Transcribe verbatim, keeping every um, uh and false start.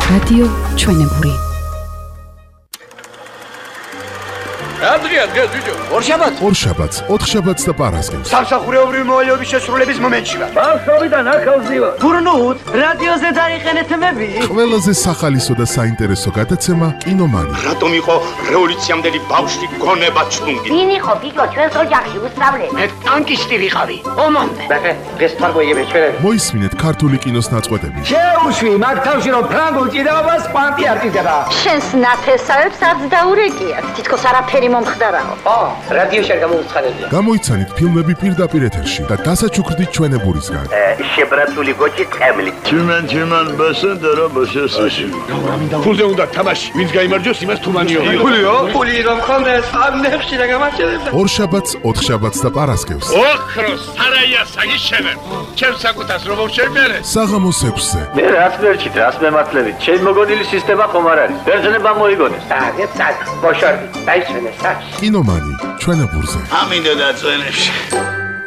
რადიო ჩვენებური. Adria, Adria, video. ორშაბათს, ორშაბათს, ოთხშაბათს და პარასკევს. სამსახურეობრივი მოვალეობის შესრულების მომენტში ვარ. ბავშვობიდან ახალს ვარ. გურნუთ, რადიოზე დაიყენეთ მები. ყველაზე სახალისო და საინტერესო გადაცემა კინომანი. რატომ იყო რევოლუციამდელი ბავშვი გონება ჩუნგი? ვინ იყო ბიჭო ჩვენს ოჯახში უსწავლე? მე ტანკისტი ვიყავი. ომამდე. ბახე, დღეს თარგოიები ჩვენები. მოისმინეთ ქართული კინოს ნაწყვეტები. შეუშვი, მაგ თავში რომ ფრანგულ ჭიდაობას პანტი არ ჭირდება. შენს ნათესავებს არც დაურეკია. თითქოს არაფერი მომხდარაო. ო, რადიოში არ გამოუცხადებია. გამოიცანით ფილმები პირდაპირ ეთერში და დასაჩუქრდით ჩვენებურისგან. შებრაცული გოჭი წემლი. Чиман, чиман, басендера, басესაში. ფულზე უნდა თამაში. ვინც გაიმარჯვოს, იმას თუმანიო. ფულიო? ფული რომ ხონდეს, ამ ნებში და გამარჯვებდა. ორშაბათს, ოთხშაბათს და პარასკევს. ოქროს სარაია საგიშენებ. ჩემ საკუთას რომ შევმერე. საღამოს ექვსზე. მე რაც მერჩით, რაც მემართლებით. ჩემი მოგონილი სისტემა ხომ არ არის. ბერძნება მოიგონეს. აგეთ სად, ბოშორდი, დაიშვენეს სად. კინომანი ჩვენებურზე. ამინდა და წვენებში.